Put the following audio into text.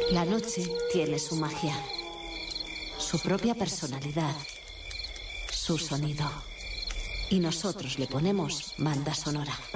La noche tiene su magia, su propia personalidad, su sonido. Y nosotros le ponemos banda sonora.